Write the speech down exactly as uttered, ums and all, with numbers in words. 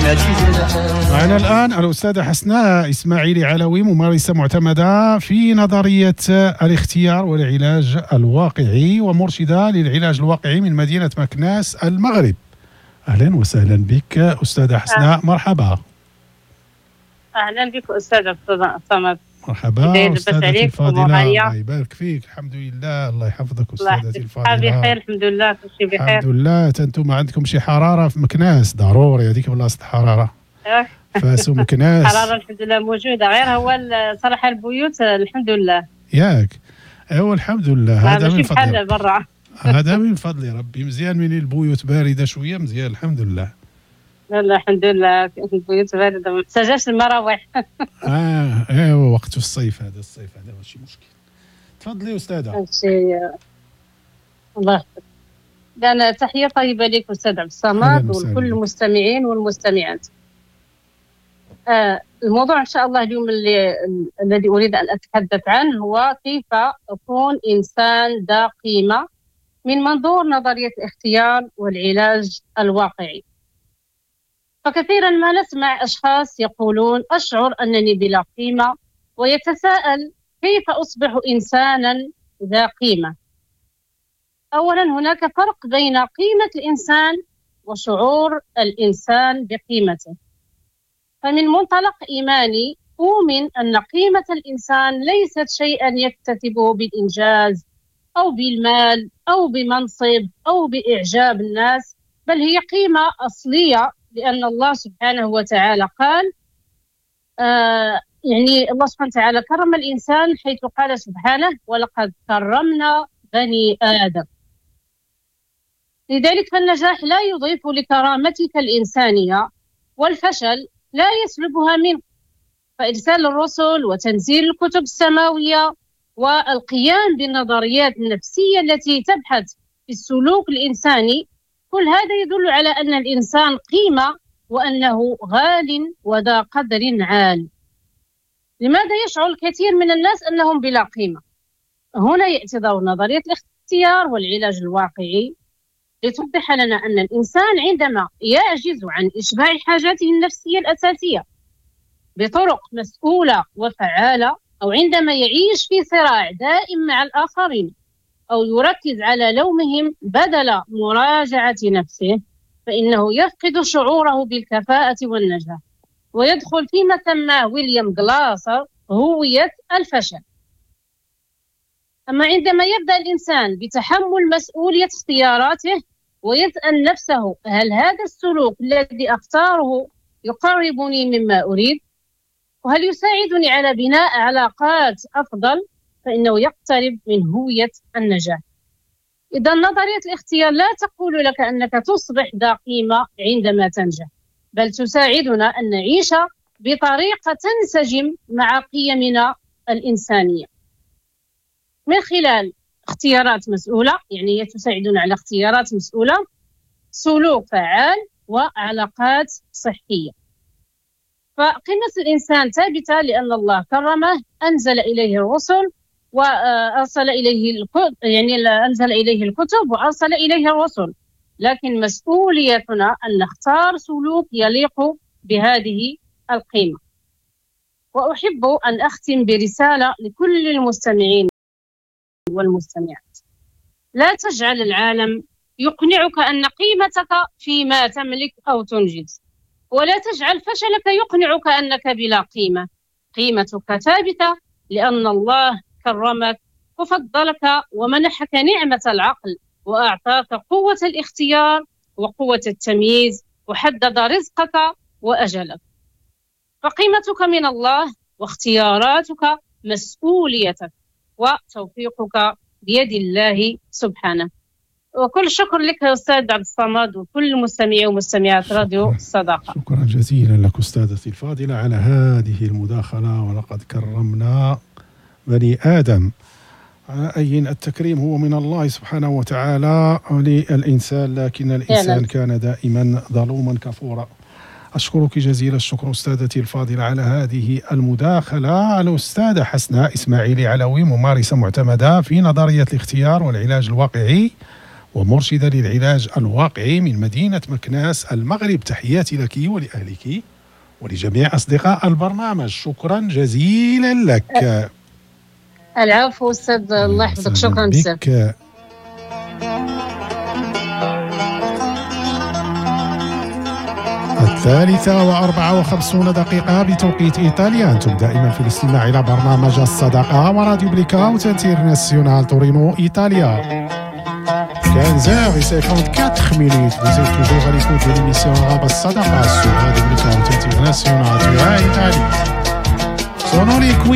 معنا الآن الأستاذة حسناء إسماعيلي علوي، ممارسة معتمدة في نظرية الاختيار والعلاج الواقعي ومرشدة للعلاج الواقعي من مدينة مكناس المغرب. أهلا وسهلا بك أستاذة حسناء. مرحبا. أهلا بك أستاذ صمد. مرحبا أستاذتي الفاضلة، الله يبارك فيك. الحمد لله، الله يحفظك أستاذتي الفاضلة. بخير الحمد لله، كل شيء بخير الحمد لله. أنتم عندكم شي حرارة في مكناس؟ ضروري هذيك بلاصة الحرارة. فاسو مكناس الحرارة الحمد لله موجودة، غير هو صراحة البيوت الحمد لله. ياك هو الحمد لله، هذا من فضل برا. هذا من فضل ربي. مزيان من البيوت باردة شوية، مزيان الحمد لله. لا لا الحمد لله، البيوت باردة ما محتاجاش المراوح. اه ايوا وقت الصيف، هذا الصيف هذا ماشي مشكل. تفضلي استاذه. هادشي الله يحفظك. انا تحيه طيبه لك استاذ عبد الصمد ولكل المستمعين والمستمعات. آه الموضوع ان شاء الله اليوم اللي الذي اريد ان اتحدث عنه هو كيف اكون انسان ذا قيمه من منظور نظريه الاختيار والعلاج الواقعي. فكثيرا ما نسمع أشخاص يقولون أشعر أنني بلا قيمة، ويتساءل كيف أصبح إنسانا ذا قيمة. أولا هناك فرق بين قيمة الإنسان وشعور الإنسان بقيمته. فمن منطلق إيماني أؤمن أن قيمة الإنسان ليست شيئا يكتسبه بالإنجاز أو بالمال أو بمنصب أو بإعجاب الناس، بل هي قيمة أصلية، لأن الله سبحانه وتعالى قال آه يعني الله سبحانه وتعالى كرم الإنسان حيث قال سبحانه ولقد كرمنا بني آدم. لذلك فالنجاح لا يضيف لكرامتك الإنسانية، والفشل لا يسلبها منك. فإرسال الرسل وتنزيل الكتب السماوية والقيام بالنظريات النفسية التي تبحث في السلوك الإنساني، كل هذا يدل على أن الإنسان قيمة وأنه غال وذا قدر عال. لماذا يشعر الكثير من الناس أنهم بلا قيمة؟ هنا يأتي دور نظرية الاختيار والعلاج الواقعي لتوضح لنا أن الإنسان عندما يعجز عن إشباع حاجاته النفسية الأساسية بطرق مسؤولة وفعالة، أو عندما يعيش في صراع دائم مع الآخرين، أو يركز على لومهم بدل مراجعة نفسه، فإنه يفقد شعوره بالكفاءة والنجاح، ويدخل فيما سماه ويليام جلاسر هوية الفشل. أما عندما يبدأ الإنسان بتحمل مسؤولية اختياراته ويسأل نفسه هل هذا السلوك الذي أختاره يقربني مما أريد، وهل يساعدني على بناء علاقات أفضل، فإنه يقترب من هوية النجاح. إذا نظرية الاختيار لا تقول لك أنك تصبح ذا قيمة عندما تنجح، بل تساعدنا أن نعيش بطريقة تنسجم مع قيمنا الإنسانية من خلال اختيارات مسؤولة، يعني هي تساعدنا على اختيارات مسؤولة، سلوك فعال، وعلاقات صحية. فقيمة الإنسان ثابتة لأن الله كرمه، أنزل إليه الرسل وأرسل إليه الكتب، يعني أنزل إليه الكتب وأرسل إليه الرسل، لكن مسؤوليتنا أن نختار سلوك يليق بهذه القيمة. وأحب أن أختم برسالة لكل المستمعين والمستمعات: لا تجعل العالم يقنعك أن قيمتك فيما تملك أو تنجز، ولا تجعل فشلك يقنعك أنك بلا قيمة. قيمتك ثابتة لأن الله كرمك وفضلك ومنحك نعمة العقل، وأعطاك قوة الاختيار وقوة التمييز، وحدد رزقك وأجلك. فقيمتك من الله، واختياراتك مسؤوليتك، وتوفيقك بيد الله سبحانه. وكل شكر لك أستاذ عبد الصمد وكل المستمعين ومستمعات راديو الصداقة. شكرا جزيلا لك أستاذتي الفاضلة على هذه المداخلة. ولقد كرمنا بني آدم. أي التكريم هو من الله سبحانه وتعالى للإنسان، لكن الإنسان كان دائما ظلوما كفورا. أشكرك جزيل الشكر أستاذتي الفاضلة على هذه المداخلة. الأستاذة حسناء إسماعيلي علوي، ممارسة معتمدة في نظرية الاختيار والعلاج الواقعي ومرشدة للعلاج الواقعي من مدينة مكناس المغرب. تحياتي لك ولأهلك ولجميع أصدقاء البرنامج. شكرا جزيلا لك. العفو أستاذ، الله يحفظك. شكرا بزاف. الثالثة وأربعة وخمسون دقيقة بتوقيت إيطاليا. أنتم دائما في الاستماع إلى برنامج الصداقة وراديو بليكاوت انترناسيونال تورينو إيطاليا. quinze heures cinquante-quatre minutes. Vous êtes toujours à l'écoute de l'émission Arabe Sadaqa sur Radio Blackout International Italie. Sono les